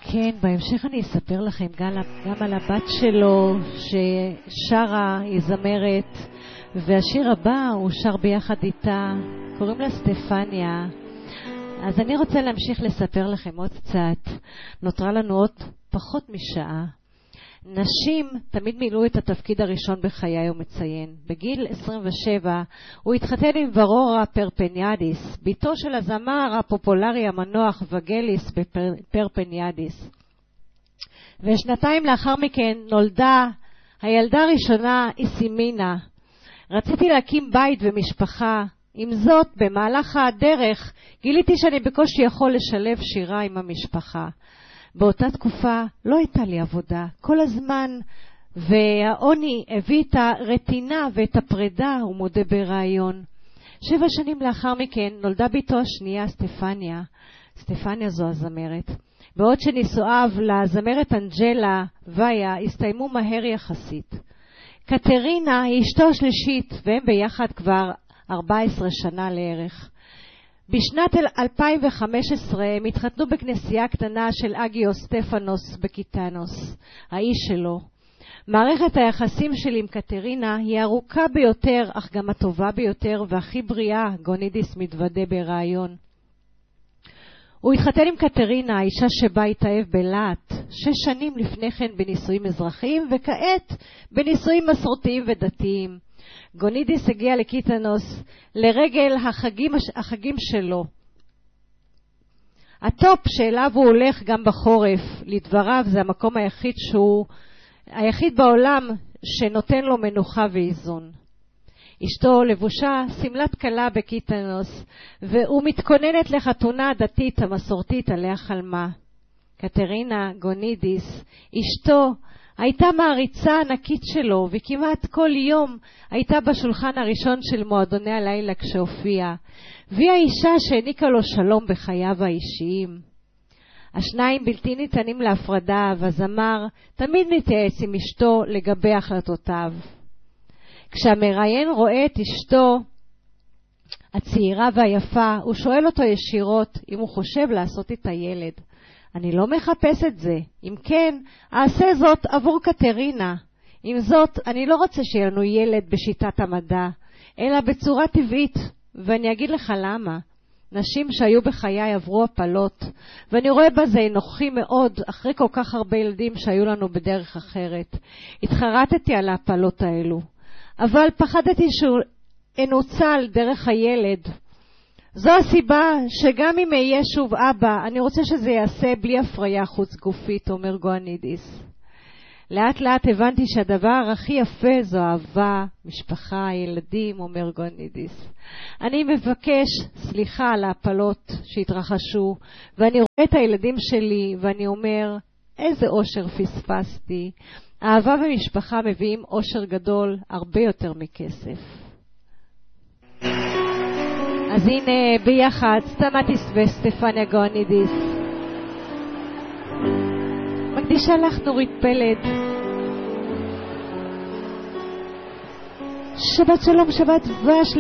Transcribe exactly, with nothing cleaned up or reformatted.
כן, בהמשך אני אספר לכם גם, גם על הבת שלו ששרה, היא זמרת, והשיר הבא הוא שר ביחד איתה, קוראים לה סטפניה. אז אני רוצה להמשיך לספר לכם עוד קצת. נותרה לנו עוד פחות משעה. נשים תמיד מילאו את התפקיד הראשון בחיי, הוא מציין. בגיל עשרים ושבע הוא התחתן עם ורורה פרפניאדיס, ביתו של הזמר הפופולרי המנוח וגליס בפרפניאדיס. ושנתיים לאחר מכן נולדה הילדה הראשונה, איסימינה. רציתי להקים בית ומשפחה. עם זאת, במהלך הדרך גיליתי שאני בקושי יכול לשלב שירה עם המשפחה. באותה תקופה לא הייתה לי עבודה. כל הזמן, והעוני הביא את הרטינה ואת הפרידה, הוא מודה ברעיון. שבע שנים לאחר מכן נולדה ביתו השנייה, סטפניה. סטפניה זו הזמרת. בעוד שנישואיו לזמרת אנג'לה ויה הסתיימו מהר יחסית. קטרינה היא אשתו השלישית, והם ביחד כבר ארבע עשרה שנה לערך. בשנת אלפיים וחמש עשרה הם התחתנו בכנסייה קטנה של אגיו סטפנוס בקיטנוס, האיש שלו. מערכת היחסים שלי עם קטרינה היא ארוכה ביותר, אך גם הטובה ביותר והכי בריאה, גונידיס מתוודה ברעיון. הוא התחתן עם קטרינה, האישה שבה התאהב בלהט, שש שנים לפני כן בנישואים אזרחיים, וכעת בנישואים מסורתיים ודתיים. גונידיס הגיע לקיטנוס לרגל החגים, החגים שלו. הטופ שאליו הוא הולך גם בחורף, לדבריו זה המקום היחיד שהוא, היחיד בעולם שנותן לו מנוחה ואיזון. אשתו לבושה סמלת כלה בקיטנוס, והוא מתכוננת לחתונה הדתית המסורתית עליה חלמה. קטרינה גונידיס, אשתו, הייתה מעריצה ענקית שלו, וכמעט כל יום הייתה בשולחן הראשון של מועדוני הלילה כשהופיעה, והיא האישה שהעניקה לו שלום בחייו האישיים. השניים בלתי ניתנים להפרדה, והזמר תמיד מתייעץ עם אשתו לגבי החלטותיו. כשהמראיין רואה את אשתו הצעירה והיפה, הוא שואל אותו ישירות אם הוא חושב לעשות את הילד. אני לא מחפש את זה. אם כן, אעשה זאת עבור קטרינה. עם זאת, אני לא רוצה שיהיה לנו ילד בשיטת המדע, אלא בצורה טבעית, ואני אגיד לך למה. נשים שהיו בחיי עברו הפלות, ואני רואה בזה נוחי מאוד אחרי כל כך הרבה ילדים שהיו לנו בדרך אחרת. התחרטתי על ההפלות האלו, אבל פחדתי שהוא אנוצל דרך הילד. זו הסיבה שגם אם אהיה שוב אבא, אני רוצה שזה יעשה בלי הפריה חוץ גופית, אומר גונידיס. לאט לאט הבנתי שהדבר הכי יפה זו אהבה, משפחה, ילדים, אומר גונידיס. אני מבקש סליחה על ההפלות שהתרחשו, ואני רואה את הילדים שלי ואני אומר, איזה אושר פספסתי. אהבה ומשפחה מביאים אושר גדול הרבה יותר מכסף. אז הנה ביחד סטמטיס וסטפניה גונידיס. מקדישה לך נורית פלד. שבת שלום, שבת דבש.